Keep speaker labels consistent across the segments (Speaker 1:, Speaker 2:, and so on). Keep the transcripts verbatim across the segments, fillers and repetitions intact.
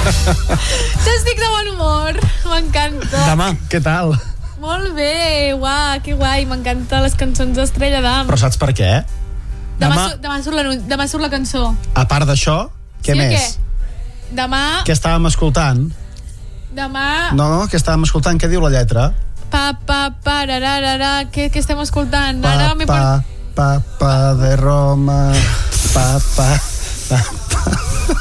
Speaker 1: Estic de bon humor, m'encanta.
Speaker 2: Demà, què tal?
Speaker 1: Molt bé, uau, que guai, m'encanten les cançons d'Estrella d'Am.
Speaker 2: Però saps per què?
Speaker 1: Demà,
Speaker 2: Demà,
Speaker 1: su- demà, surt la, demà surt la cançó.
Speaker 2: a part d'això, què
Speaker 1: Sí o
Speaker 2: més?
Speaker 1: què? Demà,
Speaker 2: Què estàvem escoltant?
Speaker 1: demà,
Speaker 2: No, què estàvem escoltant? Què diu la lletra?
Speaker 1: pa, pa, pa, ra, ra, ra, ra, què, què estem escoltant?
Speaker 2: Pa,
Speaker 1: Ara m'he
Speaker 2: pa,
Speaker 1: perdut.
Speaker 2: pa, pa de Roma, pa, pa, pa, pa.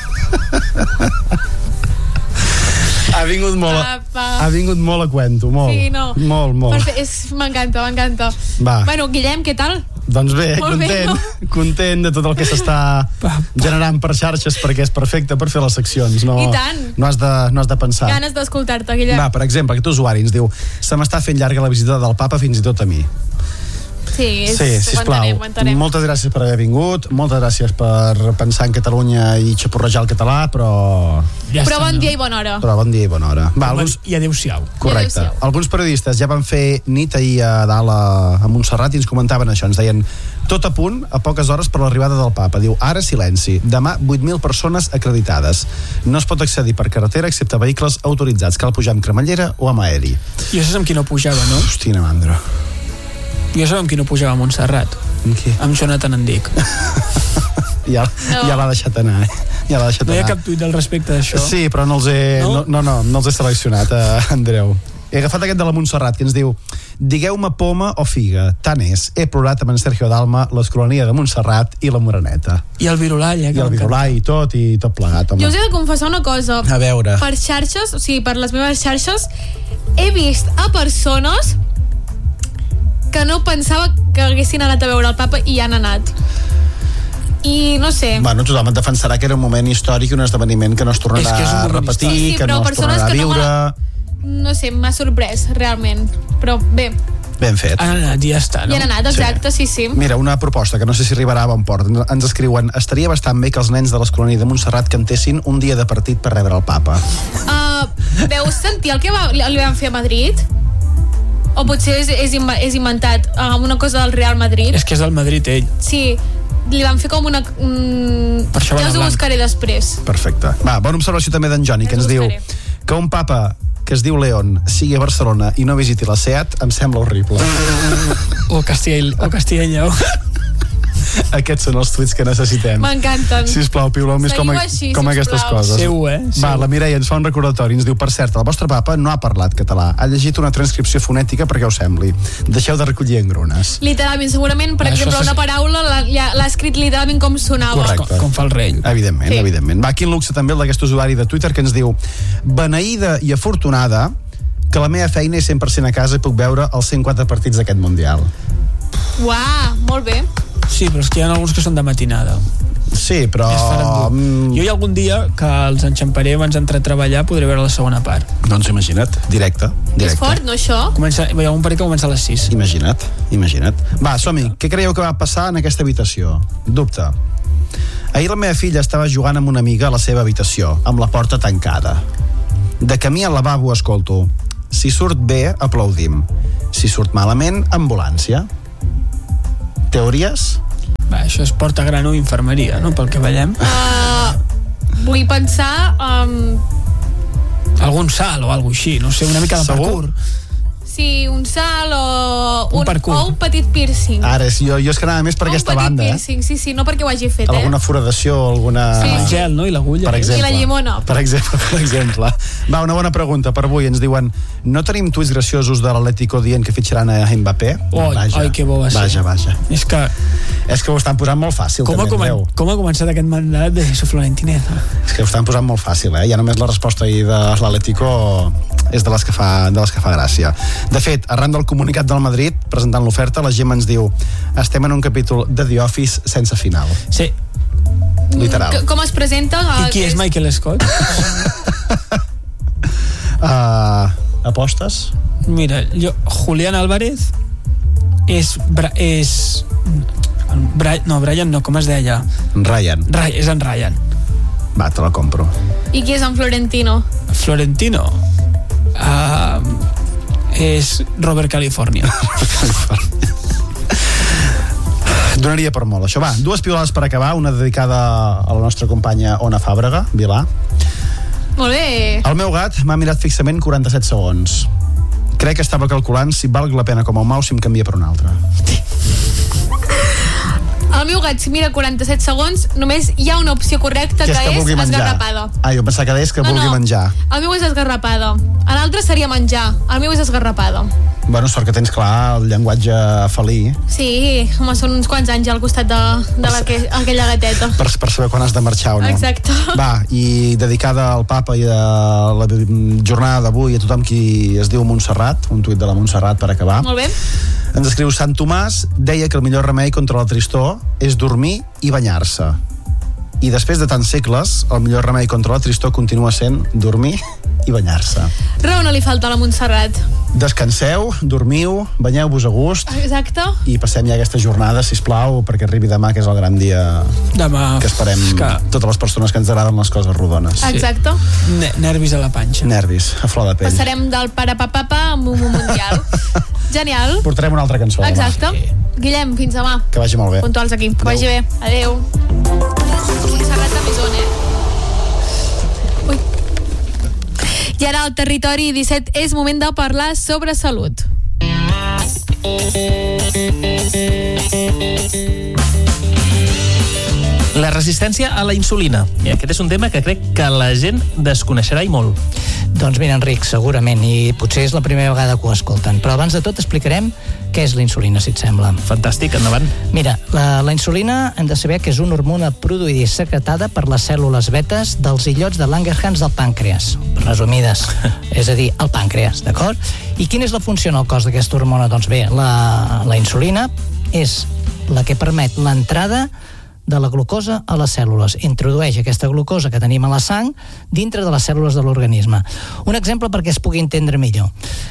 Speaker 2: Ha vingut molt,
Speaker 1: Pa, pa.
Speaker 2: ha vingut molt a cuento, molt.
Speaker 1: Sí, no.
Speaker 2: Molt, molt.
Speaker 1: Perfecte, és- m'encanta, m'encanta.
Speaker 2: Va.
Speaker 1: Bueno, Guillem, què tal?
Speaker 2: Doncs bé,
Speaker 1: Molt bé,
Speaker 2: content,
Speaker 1: no?
Speaker 2: content de tot el que s'està generant per xarxes, perquè és perfecte per fer les seccions. No,
Speaker 1: I tant.
Speaker 2: No has de, no has de pensar.
Speaker 1: Ganes d'escoltar-te, Guillem.
Speaker 2: Va, per exemple, aquest usuari ens diu: se m'està fent llarga la visita del papa fins i tot a mi.
Speaker 1: Sí, és,
Speaker 2: Sí,
Speaker 1: ho
Speaker 2: sisplau.
Speaker 1: entenem, ho entenem.
Speaker 2: Moltes gràcies per haver vingut, moltes gràcies per pensar en Catalunya i xapurrejar el català, però...
Speaker 3: Ja
Speaker 1: Però
Speaker 3: està,
Speaker 1: bon
Speaker 3: no?
Speaker 1: dia i bona hora.
Speaker 2: Però bon dia i bona hora. Va, alguns...
Speaker 3: I adéu-siau.
Speaker 2: Correcte.
Speaker 1: adéu-siau.
Speaker 2: Alguns periodistes ja van fer nit ahir a dalt a, a Montserrat i ens comentaven això. Ens deien: tot a punt, a poques hores per l'arribada del papa. Diu, ara silenci. Demà vuit mil persones acreditades. No es pot accedir per carretera excepte vehicles autoritzats. Cal pujar amb cremallera o amb aeri.
Speaker 3: Jo saps amb qui no pujava, no?
Speaker 2: Hòstia, Mandro.
Speaker 3: Jo saps amb qui no pujava a Montserrat?
Speaker 2: Amb qui?
Speaker 3: Amb Jonathan Endic.
Speaker 2: Ja,
Speaker 1: No.
Speaker 2: ja l'ha deixat anar, eh? Ja l'ha deixat
Speaker 3: No hi ha
Speaker 2: anar.
Speaker 3: cap tuit al respecte d'això?
Speaker 2: Sí, però no els he, no?
Speaker 3: No?
Speaker 2: No, no, no els he seleccionat, eh, Andreu. He agafat aquest de la Montserrat, que ens diu: digueu-me poma o figa, tant és. He plorat amb en Sergio Dalma, l'Escolania de Montserrat i la Moreneta.
Speaker 3: I el Virolai, eh?
Speaker 2: I el Virolà i tot, i tot plegat, home.
Speaker 1: Jo us he de confessar una cosa.
Speaker 2: A veure.
Speaker 1: Per xarxes, o sigui, per les meves xarxes, he vist a persones que no pensava que haguessin anat a veure el papa i han anat. I no sé.
Speaker 2: Bueno, tothom et defensarà que era un moment històric i un esdeveniment que no es tornarà
Speaker 3: És que és un
Speaker 2: a
Speaker 3: moment
Speaker 2: repetir,
Speaker 1: històric. Sí,
Speaker 2: que
Speaker 1: però
Speaker 2: no es
Speaker 1: persones
Speaker 2: tornarà a
Speaker 1: que no
Speaker 2: viure...
Speaker 1: No sé, m'ha sorprès, realment. Però bé,
Speaker 2: Ben fet.
Speaker 3: Han anat i ja està,
Speaker 1: no?
Speaker 3: no?
Speaker 1: Hi han anat, exacte, sí, sí.
Speaker 2: Mira, una proposta que no sé si arribarà a bon port. Ens- Ens escriuen: estaria bastant bé que els nens de l'Escolania de Montserrat cantessin un dia de partit per rebre el papa.
Speaker 1: Uh, veus sentir el que va, li li van fer a Madrid? O potser és, és, inva- és inventat uh, una cosa del Real Madrid?
Speaker 3: És que és del Madrid, ell.
Speaker 1: Sí, li van fer com una... Mm,
Speaker 3: Per això va
Speaker 1: ja
Speaker 3: de
Speaker 1: us ho
Speaker 3: blanc.
Speaker 1: buscaré després.
Speaker 2: Perfecte. Va, bona observació també d'en Johnny, que
Speaker 1: Ja
Speaker 2: ens
Speaker 1: us
Speaker 2: diu
Speaker 1: buscaré.
Speaker 2: que un papa que es diu León sigui a Barcelona i no visiti la SEAT em sembla horrible.
Speaker 3: O Castilla, o Castilla i Lleó.
Speaker 2: Aquests són els tuits que necessitem.
Speaker 1: M'encanten.
Speaker 2: Sisplau, piuleu més com,
Speaker 1: Seguiu
Speaker 2: a,
Speaker 1: així,
Speaker 2: com aquestes
Speaker 1: sisplau.
Speaker 2: coses.
Speaker 3: Seu, eh?
Speaker 2: Va,
Speaker 3: Seu.
Speaker 2: la Mireia ens fa un recordatori, ens diu: per cert, el vostre papa no ha parlat català, ha llegit una transcripció fonètica perquè us sembli. Deixeu de recollir engrunes.
Speaker 1: Literalment, segurament, per
Speaker 3: Això
Speaker 1: exemple,
Speaker 3: se-
Speaker 1: una paraula l'ha ja- l'ha escrit literalment com sonava.
Speaker 2: Correcte.
Speaker 3: Com, com fa el rei.
Speaker 2: Evidentment,
Speaker 1: Sí.
Speaker 2: evidentment. Va, quin luxe també el d'aquest usuari de Twitter que ens diu: beneïda i afortunada que la meva feina és cent per cent a casa i puc veure els cent quatre partits d'aquest Mundial.
Speaker 1: Uau, molt bé.
Speaker 3: Sí, però és que hi ha alguns que són de matinada.
Speaker 2: Sí, però...
Speaker 3: I es faran dur.
Speaker 2: mm,
Speaker 3: Jo hi ha algun dia que els enxamparé abans d'entrar a treballar, podré veure la segona part.
Speaker 2: Doncs imagina't, directe, directe.
Speaker 1: És fort, no, això?
Speaker 3: Comença, hi ha un parell que comença a les sis.
Speaker 2: Imagina't, imagina't. Va, som-hi. Què creieu que va passar en aquesta habitació? Dubte. Ahir la meva filla estava jugant amb una amiga a la seva habitació, amb la porta tancada. De camí al lavabo escolto: si surt bé, aplaudim. Si surt malament, ambulància. Teories?
Speaker 3: Va, això és porta gran o infermeria, no? Pel que veiem.
Speaker 1: Uh, vull pensar... Um,
Speaker 3: Algun salt o alguna així, no sé, una mica de
Speaker 2: Segur?
Speaker 3: parkour.
Speaker 1: sí, un salt o
Speaker 3: Un
Speaker 1: un,
Speaker 3: parkour.
Speaker 1: o un petit piercing.
Speaker 2: Ara, sí, jo, jo és que anava més per
Speaker 1: O un
Speaker 2: aquesta
Speaker 1: petit
Speaker 2: banda, eh?
Speaker 1: piercing, sí, sí, no perquè ho hagi fet, eh?
Speaker 2: Alguna foradació, alguna...
Speaker 1: Sí,
Speaker 3: El
Speaker 1: sí.
Speaker 3: gel, no? I l'agulla.
Speaker 2: Per exemple.
Speaker 1: I la llimona.
Speaker 2: Per exemple, per exemple. Va, una bona pregunta per avui. Ens diuen: no tenim tuits graciosos de l'Atlético dient que fitxaran a Mbappé?
Speaker 3: Oi, oi, que bo va ser.
Speaker 2: Vaja, vaja.
Speaker 3: És que
Speaker 2: És que ho estan posant molt fàcil,
Speaker 3: com ha,
Speaker 2: també,
Speaker 3: comen
Speaker 2: Andreu.
Speaker 3: com ha començat aquest mandat de su Florentineza?
Speaker 2: És que ho estan posant molt fàcil, eh? Ja només la resposta ahir de l'Atlético és de les que fa, de les que fa gràcia. De fet, arran del comunicat del Madrid, presentant l'oferta, la Gemma ens diu: estem en un capítol de The Office sense final.
Speaker 3: Sí.
Speaker 2: Literal.
Speaker 1: C- Com es presenta?
Speaker 3: I qui és Michael Scott?
Speaker 2: Uh, apostes?
Speaker 3: Mira, jo, Julián Álvarez és... Bra és Bra no, Brian no, com es deia?
Speaker 2: Ryan.
Speaker 3: Ray, és en Ryan.
Speaker 2: Va, te la compro.
Speaker 1: I qui és en Florentino?
Speaker 3: Florentino uh, és Robert California.
Speaker 2: Donaria per molt, això. Va, dues piulades per acabar, una dedicada a la nostra companya Ona Fàbrega, Vilà. La primera, que ens diu: estem en un capítol de The Office sense final. Estem en un capítol de The Office sense final. Va, dues piulades per acabar, una dedicada a la nostra companya Ona Fàbrega, Vilà. La primera, que ens diu: estem en un capítol de The Office sense final. Estem en un capítol de The Office sense final. Donaria per molt, això. Va, dues piulades per acabar, una dedicada a la nostra companya Ona Fàbrega, Vilà.
Speaker 1: Molt bé.
Speaker 2: El meu gat m'ha mirat fixament quaranta-set segons. Crec que estava calculant si valg la pena com a humà o si em canvia per un altre.
Speaker 1: El meu gat, si mira quaranta-set segons, només hi ha una opció correcta, que,
Speaker 2: que és, que
Speaker 1: és
Speaker 2: menjar.
Speaker 1: esgarrapada.
Speaker 2: Ah, jo pensava que deies que
Speaker 1: no,
Speaker 2: vulgui
Speaker 1: no.
Speaker 2: menjar.
Speaker 1: El meu és esgarrapada. L'altre seria menjar. El meu és esgarrapada.
Speaker 2: Bueno, sort que tens clar el llenguatge felí.
Speaker 1: Sí, home, són uns quants anys al costat de, de la que, aquella gateta.
Speaker 2: Per, per saber quan has de marxar o no.
Speaker 1: Exacte.
Speaker 2: Va, i dedicada al papa i a la jornada d'avui a tothom qui es diu Montserrat, un tuit de la Montserrat per acabar.
Speaker 1: Molt bé.
Speaker 2: Ens escriu: Sant Tomàs deia que el millor remei contra la tristor és dormir i banyar-se. I després de tants segles, el millor remei contra la tristor continua sent dormir i banyar-se.
Speaker 1: Raó no li falta a la Montserrat.
Speaker 2: Descanseu, dormiu, banyeu-vos a gust.
Speaker 1: Exacte.
Speaker 2: I passem ja aquesta jornada, sisplau, perquè arribi demà, que és el gran dia
Speaker 3: demà,
Speaker 2: que esperem
Speaker 3: que...
Speaker 2: totes les persones que ens agraden les coses rodones.
Speaker 1: Sí. Exacte.
Speaker 3: Ne- nervis a la panxa.
Speaker 2: Nervis, a flor de pell.
Speaker 1: Passarem del parapapapa a un mundial. Genial.
Speaker 2: Portarem una altra cançó.
Speaker 1: Exacte.
Speaker 3: Sí.
Speaker 1: Guillem, fins demà.
Speaker 2: Que vagi molt bé.
Speaker 1: Puntuals aquí. Que
Speaker 2: Adeu.
Speaker 1: vagi bé. Adéu. Montserrat de Mesón, eh? Ui. I ara al Territori disset és moment de parlar sobre salut.
Speaker 4: La resistència a la insulina. I aquest és un tema que crec que la gent desconeixerà i molt.
Speaker 5: Doncs mira, Enric, segurament, i potser és la primera vegada que ho escolten, però abans de tot explicarem què és la insulina, si et sembla.
Speaker 4: Fantàstic, endavant.
Speaker 5: Mira, la, la insulina hem de saber que és una hormona produïda i secretada per les cèl·lules betes dels illots de Langerhans del pàncreas, resumides, és a dir, el pàncreas, d'acord? I quina és la funció en el cos d'aquesta hormona? Doncs bé, la, la insulina és la que permet l'entrada de la glucosa a les cèl·lules. Introdueix aquesta glucosa que tenim a la sang dintre de les cèl·lules de l'organisme. Un exemple perquè es pugui entendre millor.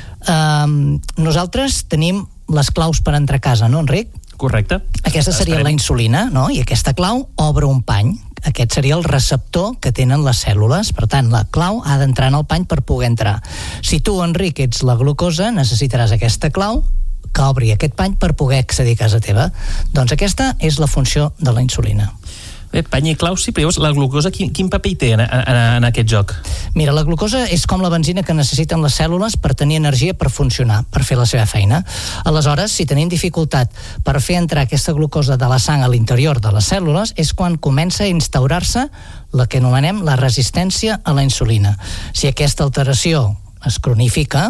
Speaker 5: Um, nosaltres tenim les claus per entrar a casa, no, Enric?
Speaker 4: Correcte.
Speaker 5: Aquesta seria
Speaker 4: Esperem.
Speaker 5: la insulina, no? I aquesta clau obre un pany. Aquest seria el receptor que tenen les cèl·lules. Per tant, la clau ha d'entrar en el pany per poder entrar. Si tu, Enric, ets la glucosa, necessitaràs aquesta clau que obri aquest pany per poder accedir a casa teva. Doncs aquesta és la funció de la insulina.
Speaker 4: Bé, pany i clau, sí, però llavors la glucosa quin, quin paper hi té en, en, en aquest joc?
Speaker 5: Mira, la glucosa és com la benzina que necessiten les cèl·lules per tenir energia per funcionar, per fer la seva feina. Aleshores, si tenim dificultat per fer entrar aquesta glucosa de la sang a l'interior de les cèl·lules, és quan comença a instaurar-se la que anomenem la resistència a la insulina. Si aquesta alteració es cronifica,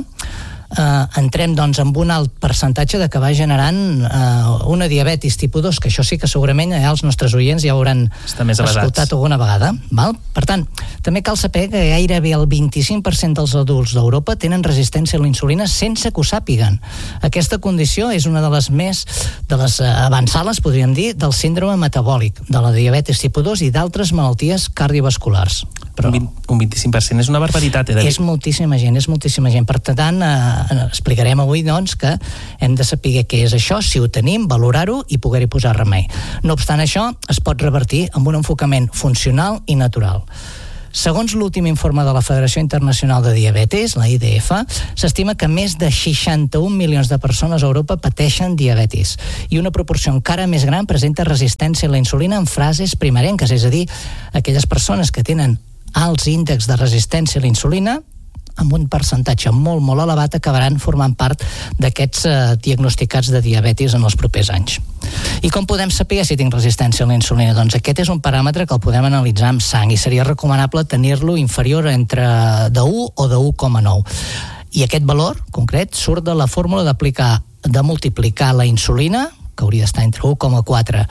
Speaker 5: Uh, entrem doncs amb un alt percentatge de que va generant uh, una diabetis tipus dos, que això sí que segurament ja els nostres oients ja hauran escoltat alguna vegada, val? Per tant, també cal saber que gairebé el vint-i-cinc per cent dels adults d'Europa tenen resistència a la insulina sense que ho sàpiguen. Aquesta condició és una de les més de les avançades, podríem dir, del síndrome metabòlic, de la diabetis tipus dos i d'altres malalties cardiovasculars.
Speaker 4: Però un, vint, un vint-i-cinc per cent és una barbaritat, eh, David?
Speaker 5: És moltíssima gent, és moltíssima gent. Per tant, eh, explicarem avui, doncs, que hem de saber què és això, si ho tenim, valorar-ho i poder-hi posar remei. No obstant això, es pot revertir amb un enfocament funcional i natural. Segons l'últim informe de la Federació Internacional de Diabetis, la I D F, s'estima que més de seixanta-un milions de persones a Europa pateixen diabetis i una proporció encara més gran presenta resistència a la insulina en fases primerenques, és a dir, aquelles persones que tenen alts índexs de resistència a la insulina, amb un percentatge molt, molt elevat, acabaran formant part d'aquests eh, diagnosticats de diabetis en els propers anys. I com podem saber si tinc resistència a la insulina? Doncs aquest és un paràmetre que el podem analitzar amb sang i seria recomanable tenir-lo inferior entre de u o de u coma nou. I aquest valor concret surt de la fórmula d'aplicar, de multiplicar la insulina, que hauria d'estar entre u coma quatre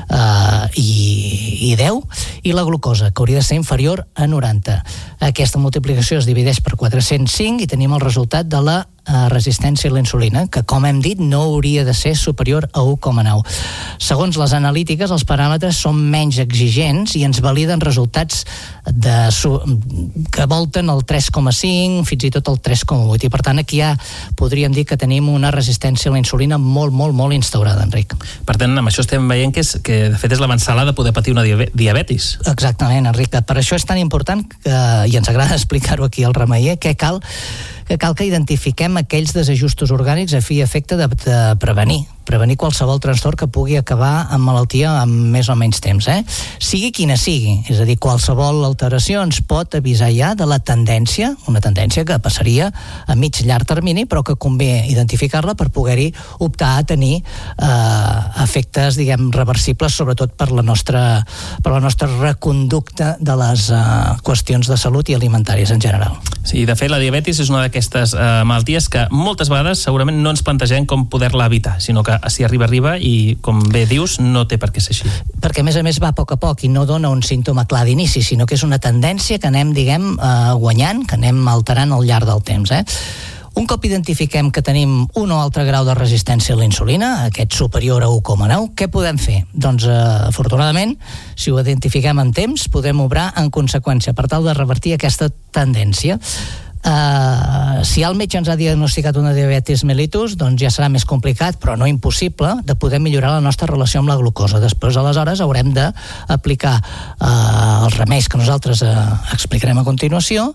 Speaker 5: eh, i, i deu, i la glucosa, que hauria de ser inferior a noranta. Aquesta multiplicació es divideix per quatre-cents cinc i tenim el resultat de la eh, resistència a la insulina, que, com hem dit, no hauria de ser superior a u coma nou. Segons les analítiques, els paràmetres són menys exigents i ens validen resultats de, que volten el tres coma cinc, fins i tot el tres coma vuit, i per tant aquí ja podríem dir que tenim una resistència a la insulina molt, molt, molt instaurada, Enric.
Speaker 4: Per tant, amb això estem veient que, és, que de fet és l'avançada de poder patir una diabetis.
Speaker 5: Exactament, Enric. Per això és tan important que, i ens agrada explicar-ho aquí al Remeier, que cal que cal que identifiquem aquells desajustos orgànics a fi i efecte de, de prevenir prevenir qualsevol trastorn que pugui acabar amb malaltia en més o menys temps, eh? Sigui quina sigui, és a dir, qualsevol alteració ens pot avisar ja de la tendència, una tendència que passaria a mig llarg termini, però que convé identificar-la per poder-hi optar a tenir eh, efectes, diguem, reversibles, sobretot per la nostra, per la nostra reconducta de les eh, qüestions de salut i alimentàries en general.
Speaker 4: Sí, de fet, la diabetis és una d'aquestes eh, malalties que moltes vegades segurament no ens plantegem com poder-la evitar, sinó que si arriba, arriba i, com bé dius, no té per què ser així.
Speaker 5: Perquè, a més a més, va a poc a poc i no dona un símptoma clar d'inici, sinó que és una tendència que anem, diguem, eh, guanyant, que anem alterant al llarg del temps, eh? Un cop identifiquem que tenim un o altre grau de resistència a la insulina, aquest superior a u coma nou, què podem fer? Doncs, eh, afortunadament, si ho identifiquem en temps, podem obrar en conseqüència per tal de revertir aquesta tendència. Uh, si el metge ens ha diagnosticat una diabetis mellitus, doncs ja serà més complicat, però no impossible, de poder millorar la nostra relació amb la glucosa. Després, aleshores, haurem d'aplicar uh, els remeis que nosaltres uh, explicarem a continuació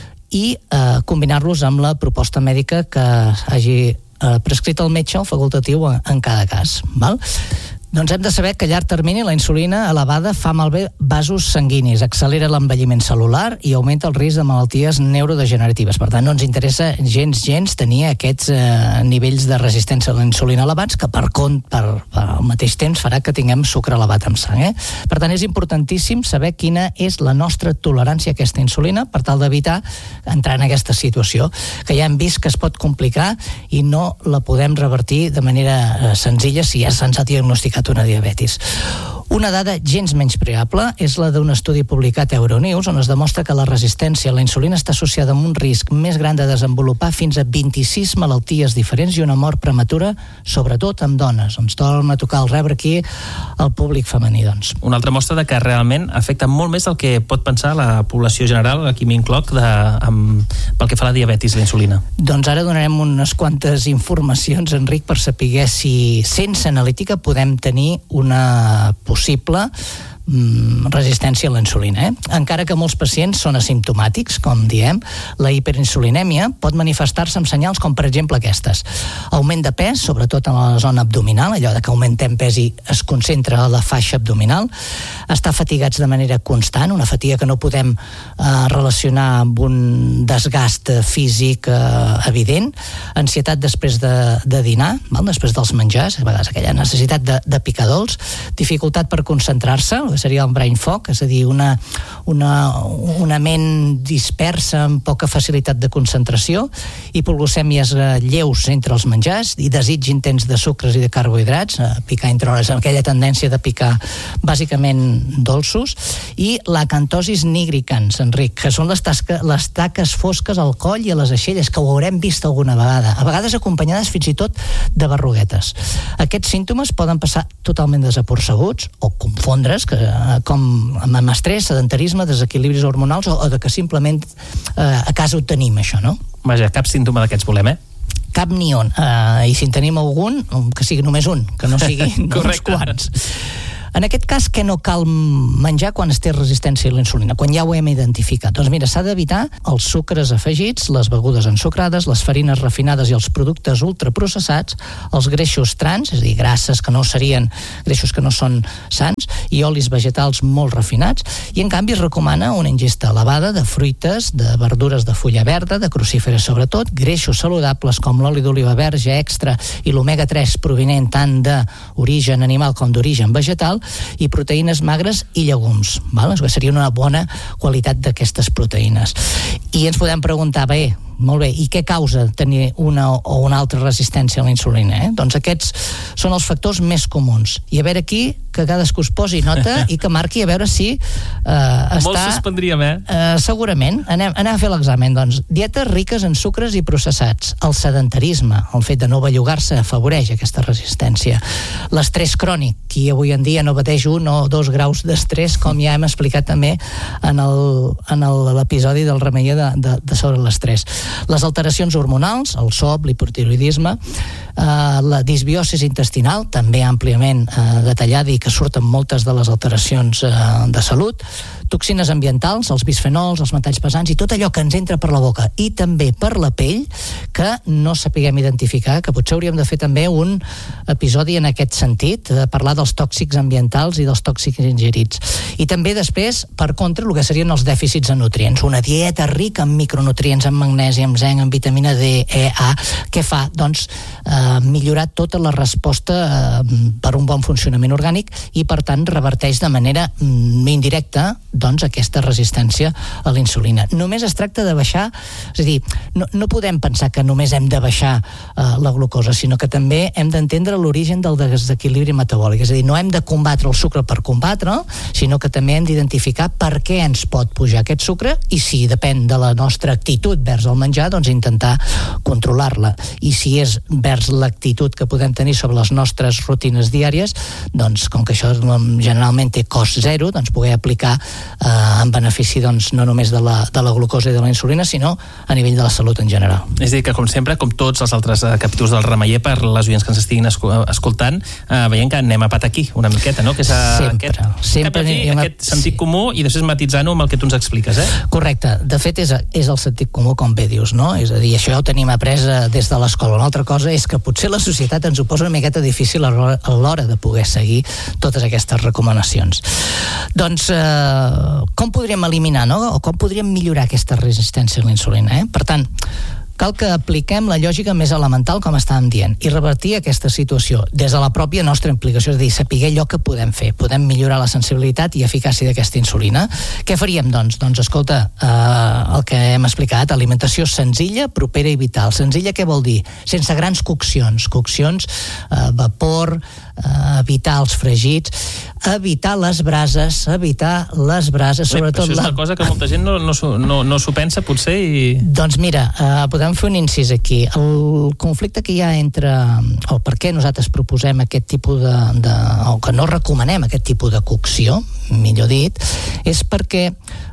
Speaker 5: i uh, combinar-los amb la proposta mèdica que hagi uh, prescrit el metge o facultatiu en, en cada cas. Val? Doncs hem de saber que a llarg termini la insulina elevada fa malbé vasos sanguinis, accelera l'envelliment cel·lular i augmenta el risc de malalties neurodegeneratives. Per tant, no ens interessa gens, gens tenir aquests eh, nivells de resistència a la insulina elevats que per, cont, per, per al mateix temps farà que tinguem sucre elevat en sang. Eh? Per tant, és importantíssim saber quina és la nostra tolerància a aquesta insulina per tal d'evitar entrar en aquesta situació, que ja hem vist que es pot complicar i no la podem revertir de manera eh, senzilla si ja se'ns ha diagnosticat una diabetis. Una dada gens menyspreable és la d'un estudi publicat a Euronews on es demostra que la resistència a la insulina està associada amb un risc més gran de desenvolupar fins a vint-i-sis malalties diferents i una mort prematura, sobretot amb dones. Ens torna a tocar el rebre aquí el públic femení, doncs.
Speaker 4: Una altra mostra de que realment afecta molt més del que pot pensar la població general, aquí m'incloc, de, amb, pel que fa a la diabetis, la insulina.
Speaker 5: Doncs ara donarem unes quantes informacions, Enric, per saber si sense analítica podem tenir una possible resistència a la insulina. Eh? Encara que molts pacients són asimptomàtics, com diem, la hiperinsulinèmia pot manifestar-se amb senyals com, per exemple, aquestes. Augment de pes, sobretot en la zona abdominal, allò de que augmentem pes i es concentra a la faixa abdominal. Estar fatigats de manera constant, una fatiga que no podem eh, relacionar amb un desgast físic eh, evident. Ansietat després de, de dinar, val? Després dels menjars, a vegades aquella necessitat de, de picar dolç. Dificultat per concentrar-se, que seria el brain fog, és a dir, una, una, una ment dispersa amb poca facilitat de concentració, hipoglucèmies lleus entre els menjars i desig intens de sucres i de carbohidrats, picar entre hores, aquella tendència de picar bàsicament dolços, i l'acantosis nigricans, Enric, que són les, tasca, les taques fosques al coll i a les aixelles, que ho haurem vist alguna vegada, a vegades acompanyades fins i tot de berruguetes. Aquests símptomes poden passar totalment desapercebuts o confondre's, que com amb estrès, sedentarisme, desequilibris hormonals o, o de que simplement eh, a casa ho tenim, això, no?
Speaker 4: Vaja, cap símptoma d'aquests volem, eh?
Speaker 5: Cap ni un. Uh, I si en tenim algun, que sigui només un, que no sigui uns quants. En aquest cas, què no cal menjar quan es té resistència a la insulina, quan ja ho hem identificat? Doncs mira, s'ha d'evitar els sucres afegits, les begudes ensucrades, les farines refinades i els productes ultraprocessats, els greixos trans, és a dir, grasses que no serien, greixos que no són sants, i olis vegetals molt refinats, i en canvi es recomana una ingesta elevada de fruites, de verdures de fulla verda, de crucíferes sobretot, greixos saludables com l'oli d'oliva verge extra i l'omega tres provinent tant d'origen animal com d'origen vegetal, i proteïnes magres i llegums, val? Seria una bona qualitat d'aquestes proteïnes. I ens podem preguntar, bé, molt bé, i què causa tenir una o una altra resistència a la insulina? Eh? Doncs aquests són els factors més comuns. I a veure aquí, que cadascú es posi nota i que marqui a veure si eh, està...
Speaker 4: Molt suspendríem, eh?
Speaker 5: eh? Segurament. Anem, anem a fer l'examen, doncs. Dietes riques en sucres i processats. El sedentarisme, el fet de no bellugar-se, afavoreix aquesta resistència. L'estrès crònic, qui avui en dia no pateix un o dos graus d'estrès, com ja hem explicat també en l'episodi del remei de, de, de sobre l'estrès. Les alteracions hormonals, el S O P, l'hipotiroidisme, eh, la disbiosi intestinal, també àmpliament eh, detallada i que surten moltes de les alteracions eh, de salut, toxines ambientals, els bisfenols, els metalls pesants i tot allò que ens entra per la boca i també per la pell que no sapiguem identificar, que potser hauríem de fer també un episodi en aquest sentit, de parlar dels tòxics ambientals i dels tòxics ingerits. I també després, per contra, el que serien els dèficits en nutrients. Una dieta rica en micronutrients, en magnesi, en zinc, en vitamina D, E, A, què fa? Doncs eh, millorar tota la resposta eh, per un bon funcionament orgànic i, per tant, reverteix de manera mm, indirecta doncs aquesta resistència a la insulina. Només es tracta de baixar, és a dir, no, no podem pensar que només hem de baixar eh, la glucosa, sinó que també hem d'entendre l'origen del desequilibri metabòlic, és a dir, no hem de combatre el sucre per combatre, sinó que també hem d'identificar per què ens pot pujar aquest sucre i si depèn de la nostra actitud vers el menjar, doncs intentar controlar-la. I si és vers l'actitud que podem tenir sobre les nostres rutines diàries, doncs com que això generalment té cost zero, doncs poder aplicar eh, en benefici doncs, no només de la, de la glucosa i de la insulina, sinó a nivell de la salut en general.
Speaker 4: És a dir, que com sempre, com tots els altres eh, capítols del Remeier, per les oients que ens estiguin esco escoltant, eh, veiem que anem a pat aquí, una miqueta, no? Que és a,
Speaker 5: sempre,
Speaker 4: aquest,
Speaker 5: sempre
Speaker 4: fi,
Speaker 5: a...
Speaker 4: aquest sentit
Speaker 5: sí.
Speaker 4: comú i després matitzant-ho amb el que tu ens expliques, eh?
Speaker 5: Correcte. De fet, és, és el sentit comú, com bé dius, no? És a dir, això ja ho tenim après des de l'escola. Una altra cosa és que potser la societat ens ho posa una miqueta difícil a l'hora de poder seguir totes aquestes recomanacions. Doncs, eh, com podríem eliminar, no? O com podríem millorar aquesta resistència a la insulina, eh? Per tant, cal que apliquem la lògica més elemental, com estàvem dient, i revertir aquesta situació des de la pròpia nostra implicació, és a dir, saber allò que podem fer. Podem millorar la sensibilitat i eficàcia d'aquesta insulina. Què faríem, doncs? Doncs, escolta, eh, el que hem explicat, alimentació senzilla, propera i vital. Senzilla què vol dir? Sense grans coccions. Coccions, eh, vapor, eh, evitar els fregits, evitar les brases, evitar les brases, sobretot...
Speaker 4: Això és una
Speaker 5: la...
Speaker 4: cosa que molta gent no, no, no, no s'ho pensa, potser, i...
Speaker 5: Doncs mira, eh, podem fer un incís aquí. El conflicte que hi ha entre, o per què nosaltres proposem aquest tipus de, de o que no recomanem aquest tipus de cocció, millor dit, és perquè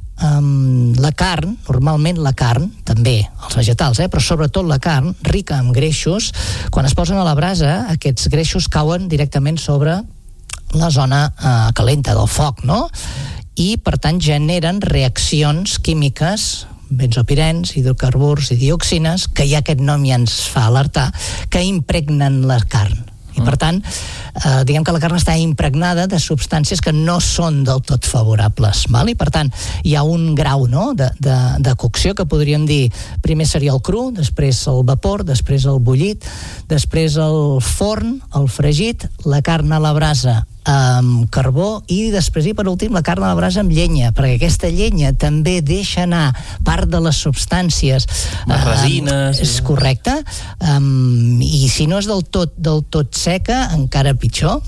Speaker 5: um, la carn, normalment la carn, també els vegetals, eh, però sobretot la carn, rica en greixos, quan es posen a la brasa, aquests greixos cauen directament sobre la zona eh, calenta del foc, no? I, per tant, generen reaccions químiques, benzopirens, hidrocarburs i dioxines, que ja aquest nom ja ens fa alertar, que impregnen la carn. I, per tant, eh, diguem que la carn està impregnada de substàncies que no són del tot favorables. Val? I, per tant, hi ha un grau, no?, de, de, de cocció que podríem dir, primer seria el cru, després el vapor, després el bullit, després el forn, el fregit, la carn a la brasa amb carbó i després, i per últim, la carn a la brasa amb llenya, perquè aquesta llenya també deixa anar part de les substàncies,
Speaker 4: les resines,
Speaker 5: eh, és correcte, um, i si no és del tot, del tot seca, encara pitjor.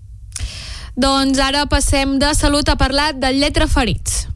Speaker 1: Doncs ara passem de salut a parlar del lletraferits.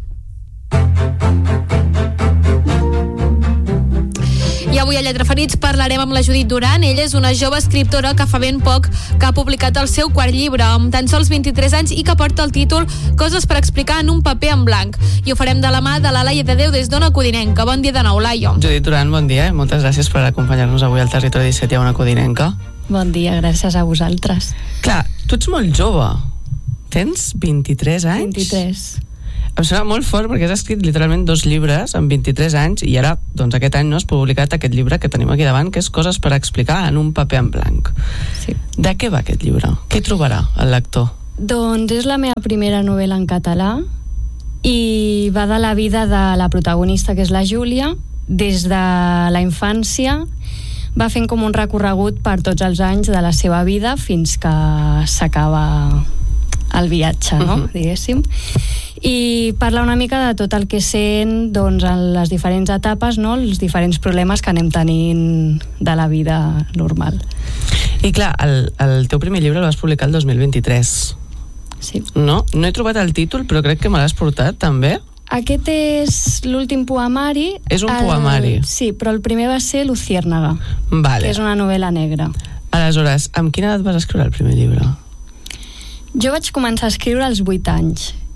Speaker 1: I avui a Lletraferits parlarem amb la Judit Duran. Ella és una jove escriptora que fa ben poc que ha publicat el seu quart llibre, amb tan sols vint-i-tres anys, i que porta el títol Coses per explicar en un paper en blanc. I ho farem de la mà de la Laia de Déu des d'Ona Codinenca. Bon dia de nou, Laia.
Speaker 6: Judit Duran, bon dia i moltes gràcies per acompanyar-nos avui al Territori disset i a Ona Codinenca.
Speaker 7: Bon dia, gràcies a vosaltres.
Speaker 6: Clar, tu ets molt jove. Tens vint-i-tres anys?
Speaker 7: vint-i-tres.
Speaker 6: Em sembla molt fort perquè has escrit literalment dos llibres amb vint-i-tres anys i ara, doncs aquest any no has publicat aquest llibre que tenim aquí davant, que és Coses per explicar en un paper en blanc.
Speaker 7: Sí.
Speaker 6: De què va aquest llibre? Què trobarà el lector?
Speaker 7: Doncs és la meva primera novel·la en català i va de la vida de la protagonista, que és la Júlia, des de la infància. Va fent com un recorregut per tots els anys de la seva vida fins que s'acaba el viatge, no? Uh-huh. Diguéssim. I parla una mica de tot el que sent, doncs, en les diferents etapes, no? Els diferents problemes que anem tenint de la vida normal.
Speaker 6: I clar, el, el teu primer llibre el vas publicar el dos mil vint-i-tres.
Speaker 7: Sí.
Speaker 6: No? No he trobat el títol, però crec que me l'has portat, també.
Speaker 7: Aquest és l'últim poemari.
Speaker 6: És un
Speaker 7: el,
Speaker 6: poemari.
Speaker 7: Sí, però el primer va ser Luciérnaga,
Speaker 6: vale.
Speaker 7: que és una novel·la negra.
Speaker 6: Aleshores, amb quina edat vas escriure el primer llibre?
Speaker 7: Jo vaig començar a escriure als vuit anys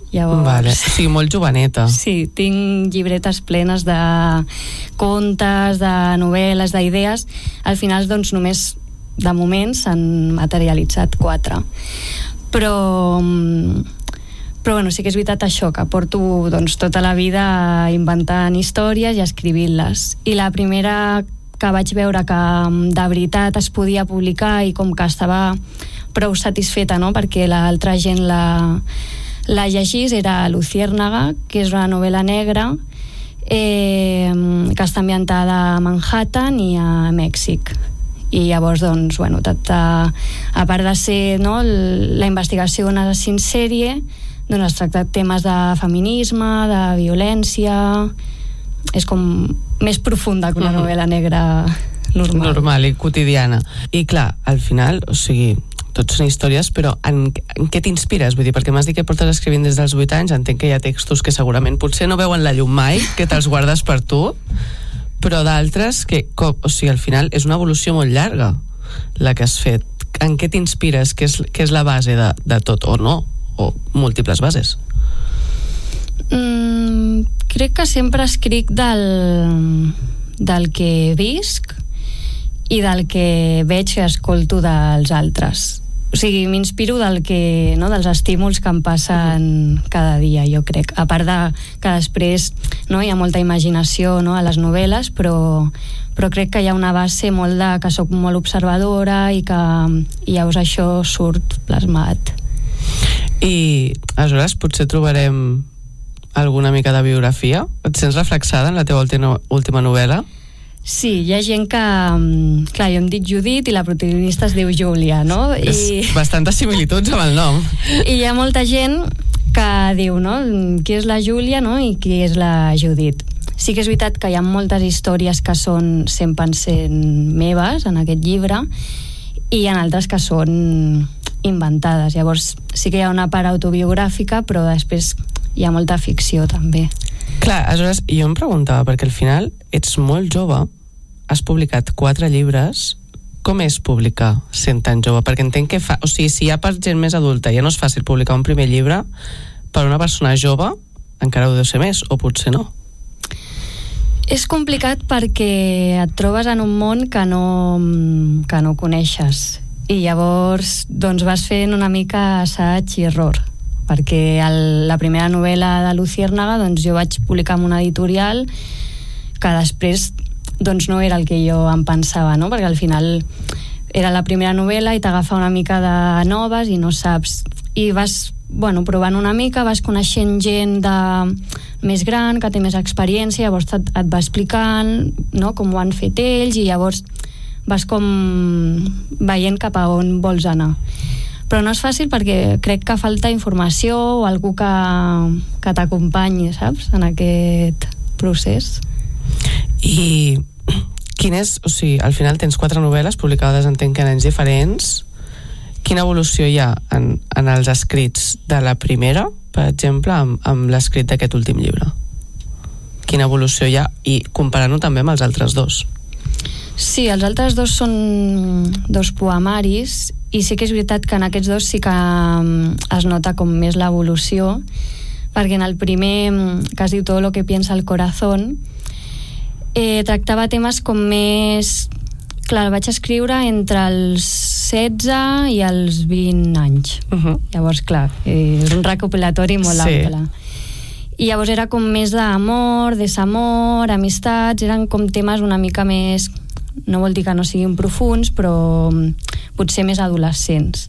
Speaker 7: Llavors...
Speaker 6: Vale. Sí, molt joveneta.
Speaker 7: Sí, tinc llibretes plenes de contes, de novel·les, d'idees. Al final, doncs, només de moment s'han materialitzat quatre. Però... Però bueno, sí que és veritat això, que porto doncs, tota la vida inventant històries i escrivint-les. I la primera que vaig veure que de veritat es podia publicar i com que estava prou satisfeta, no?, perquè l'altra gent la, la llegís, era Luciérnaga, que és una novel·la negra eh, que està ambientada a Manhattan i a Mèxic. I llavors, doncs, bueno, tot, a, a part de ser, no, la investigació d'un assassí en sèrie, doncs es tracta temes de feminisme, de violència... És com més profunda que una novel·la negra normal.
Speaker 6: Normal i quotidiana. I clar, al final, o sigui, tots són històries, però en, en què t'inspires? Vull dir, perquè m'has dit que portes escrivint des dels vuit anys, entenc que hi ha textos que segurament potser no veuen la llum mai, que te'ls guardes per tu, però d'altres que, com, o sigui, al final és una evolució molt llarga la que has fet. En què t'inspires? Què és, què és la base de, de tot, o no? O múltiples bases?
Speaker 7: Mm, crec que sempre escric del, del que visc i del que veig i escolto dels altres. O sigui, m'inspiro del que, no, dels estímuls que em passen cada dia, jo crec. A part de que després, no, hi ha molta imaginació, no, a les novel·les, però, però crec que hi ha una base molt de que sóc molt observadora i que i llavors això surt plasmat.
Speaker 6: I aleshores potser trobarem alguna mica de biografia? Et sents reflexada en la teva última, última novel·la?
Speaker 7: Sí, hi ha gent que... Clar, jo em dic Judit i la protagonista es diu Júlia, no?
Speaker 6: És
Speaker 7: I...
Speaker 6: bastantes similituds amb el nom.
Speaker 7: I hi ha molta gent que diu, no?, qui és la Júlia, no?, i qui és la Judit. Sí que és veritat que hi ha moltes històries que són cent per cent meves en aquest llibre i hi ha altres que són inventades. Llavors sí que hi ha una part autobiogràfica, però després hi ha molta ficció també.
Speaker 6: Clar, aleshores jo em preguntava, perquè al final ets molt jove, has publicat quatre llibres, com és publicar sent tan jove? Perquè entenc que fa... O sigui, si hi ha per gent més adulta ja no és fàcil publicar un primer llibre, per una persona jove encara ho deu ser més, o potser no.
Speaker 7: És complicat perquè et trobes en un món que no, que no coneixes i llavors doncs vas fent una mica assaig i error, perquè el, la primera novel·la de Luciérnaga doncs jo vaig publicar en una editorial que després doncs no era el que jo em pensava, no? Perquè al final era la primera novel·la i t'agafa una mica de noves i no saps, i vas bueno, provant una mica, vas coneixent gent de més gran, que té més experiència, llavors et, et va explicant, no?, com ho han fet ells, i llavors vas com veient cap a on vols anar. Però no és fàcil perquè crec que falta informació o algú que, que t'acompanyi, saps?, en aquest procés.
Speaker 6: I quin és, o sigui, al final tens quatre novel·les publicades, entenc que en anys diferents. Quina evolució hi ha en, en els escrits de la primera, per exemple, amb, amb l'escrit d'aquest últim llibre? Quina evolució hi ha? I comparant-ho també amb els altres dos.
Speaker 7: Sí, els altres dos són dos poemaris i sí que és veritat que en aquests dos sí que es nota com més l'evolució, perquè en el primer, que es diu Todo lo que piensa el corazón, eh, tractava temes com més... Clar, el vaig escriure entre els setze i els vint anys. Uh-huh. Llavors, clar, eh, és un recopilatori molt sí. ample. I llavors era com més d'amor, desamor, amistats, eren com temes una mica més... No vol dir que no siguin profuns, però potser més adolescents.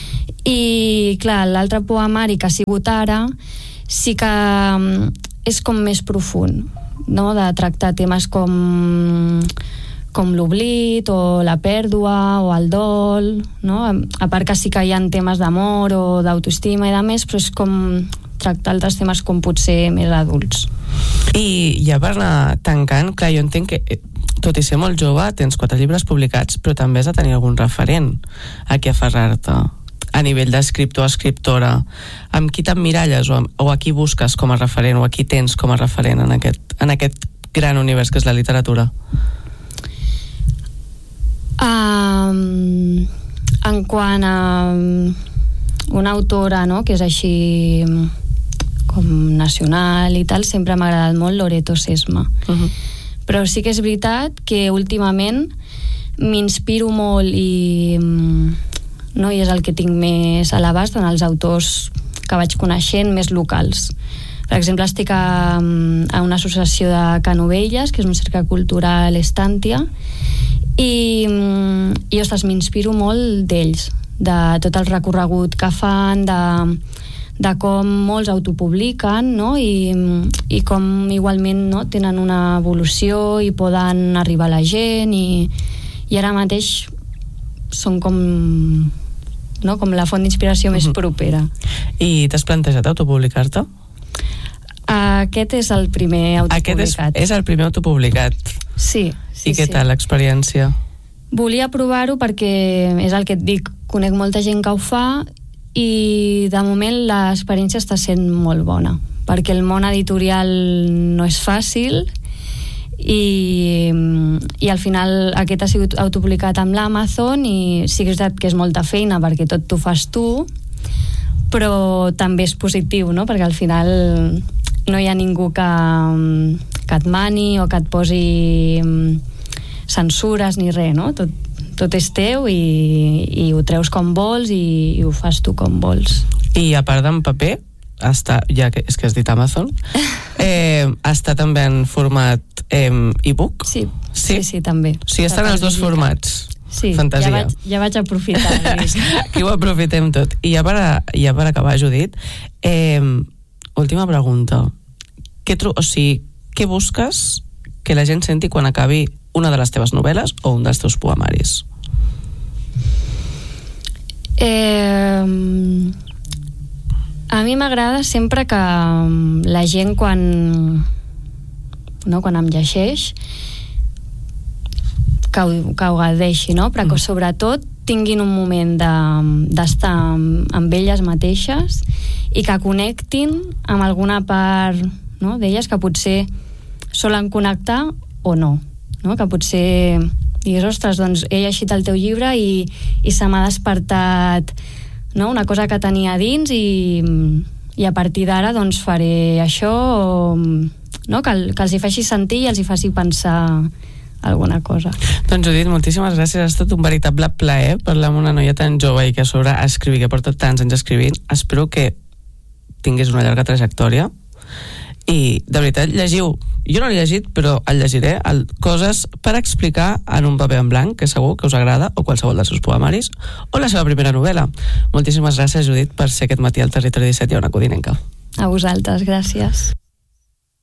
Speaker 7: I, clar, l'altre poemari que ha sigut ara sí que és com més profund, no?, de tractar temes com... com l'oblit o la pèrdua o el dol, no? A part que sí que hi ha temes d'amor o d'autoestima i de més, però és com tractar altres temes com potser més adults.
Speaker 6: I ja per anar tancant, clar, jo entenc que tot i ser molt jove tens quatre llibres publicats, però també has de tenir algun referent a qui aferrar-te a nivell d'escriptor o escriptora. Amb qui t'emmiralles o, o a qui busques com a referent o a qui tens com a referent en aquest, en aquest gran univers que és la literatura?
Speaker 7: Um, en quant a una autora, no?, que és així com nacional i tal, sempre m'ha agradat molt Loreto Sesma. Uh-huh. Però sí que és veritat que últimament m'inspiro molt i, no, i és el que tinc més a l'abast en els autors que vaig coneixent més locals. Per exemple, estic a, a una associació de Canovelles, que és un cercle cultural Estàntia, i, i ostres, m'inspiro molt d'ells, de tot el recorregut que fan, de, de com molts autopubliquen, no? I, i com igualment, no, tenen una evolució i poden arribar a la gent, i, i ara mateix són com, no, com la font d'inspiració més uh-huh. propera.
Speaker 6: I t'has plantejat autopublicar-te?
Speaker 7: Aquest és el primer autopublicat.
Speaker 6: Aquest és, és el primer autopublicat.
Speaker 7: Sí, sí.
Speaker 6: I què
Speaker 7: sí.
Speaker 6: tal l'experiència?
Speaker 7: Volia provar-ho perquè és el que et dic, conec molta gent que ho fa i de moment l'experiència està sent molt bona, perquè el món editorial no és fàcil i, i al final aquest ha sigut autopublicat amb l'Amazon i sí que és veritat que és molta feina perquè tot t'ho fas tu, però també és positiu, no? Perquè al final no hi ha ningú que, que et mani o que et posi censures ni res, no? Tot, tot és teu i, i ho treus com vols i, i ho fas tu com vols.
Speaker 6: I a part d'en paper, està, ja que és que has dit Amazon, eh, està també en format eh, e-book?
Speaker 7: Sí, sí, sí, sí també.
Speaker 6: O sigui, estan els dos formats.
Speaker 7: Sí,
Speaker 6: fantasia.
Speaker 7: Ja vaig, ja vaig aprofitar.
Speaker 6: Aquí ho aprofitem tot. I ja per, a, ja per acabar, Judit, eh, última pregunta. Què, tro- o sigui, què busques que la gent senti quan acabi una de les teves novel·les o un dels teus poemaris?
Speaker 7: Eh, a mi m'agrada sempre que la gent quan, no, quan em llegeix que ho, que ho gaudeixi, no? Però que mm. sobretot tinguin un moment de, d'estar amb, amb elles mateixes i que connectin amb alguna part, no, d'elles que potser solen connectar o no, no? Que potser digues, ostres, doncs he llegit el teu llibre i, i se m'ha despertat, no, una cosa que tenia dins i, i a partir d'ara doncs faré això o, no, que, el, que els hi faci sentir i els hi faci pensar alguna cosa.
Speaker 6: Doncs Judit, moltíssimes gràcies, ha estat un veritable plaer parlar amb una noia tan jove i que a sobre escrivir, que porta tants anys escrivint. Espero que tingués una llarga trajectòria i de veritat llegiu, jo no l'he llegit però el llegiré, el, coses per explicar en un paper en blanc que segur que us agrada, o qualsevol dels seus poemaris o la seva primera novel·la. Moltíssimes gràcies, Judit, per ser aquest matí al Territori disset i a Ona Codinenca.
Speaker 7: A vosaltres, gràcies.